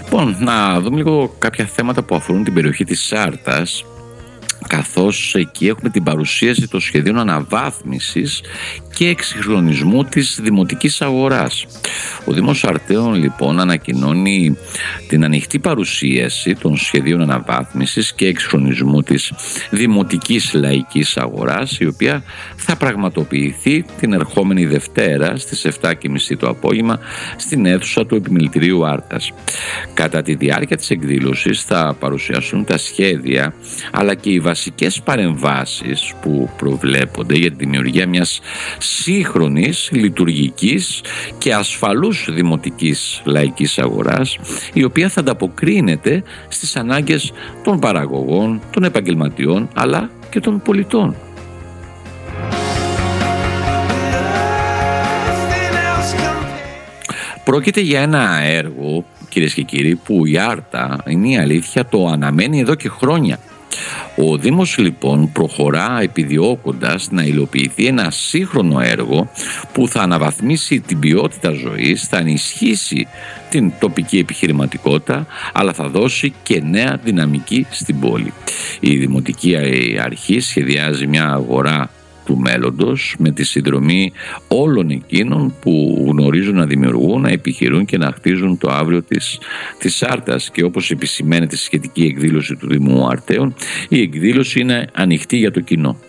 Λοιπόν, να δούμε λίγο κάποια θέματα που αφορούν την περιοχή της Σάρτας, καθώς εκεί έχουμε την παρουσίαση των σχεδίων αναβάθμισης και εξυγχρονισμού της δημοτικής αγοράς. Ο Δήμος Αρτέων λοιπόν ανακοινώνει την ανοιχτή παρουσίαση των σχεδίων αναβάθμισης και εξυγχρονισμού της δημοτικής λαϊκής αγοράς, η οποία θα πραγματοποιηθεί την ερχόμενη Δευτέρα στις 7:30 το απόγευμα στην αίθουσα του Επιμελητηρίου Άρτας. Κατά τη διάρκεια της εκδήλωσης θα παρουσιάσουν τα σχέδια αλλά και οι βασικές παρεμβάσεις που προβλέπονται για τη δημιουργία μιας σύγχρονης, λειτουργικής και ασφαλούς δημοτικής λαϊκής αγοράς, η οποία θα ανταποκρίνεται στις ανάγκες των παραγωγών, των επαγγελματιών αλλά και των πολιτών. Πρόκειται για ένα έργο, κυρίες και κύριοι, που η Άρτα, είναι η αλήθεια, το αναμένει εδώ και χρόνια. Ο Δήμος λοιπόν προχωρά επιδιώκοντας να υλοποιηθεί ένα σύγχρονο έργο που θα αναβαθμίσει την ποιότητα ζωής, θα ενισχύσει την τοπική επιχειρηματικότητα, αλλά θα δώσει και νέα δυναμική στην πόλη. Η Δημοτική Αρχή σχεδιάζει μια αγορά του μέλλοντος με τη συνδρομή όλων εκείνων που γνωρίζουν να δημιουργούν, να επιχειρούν και να χτίζουν το αύριο της Σάρτας. Και όπως επισημαίνεται στη σχετική εκδήλωση του Δήμου Αρτέων, η εκδήλωση είναι ανοιχτή για το κοινό.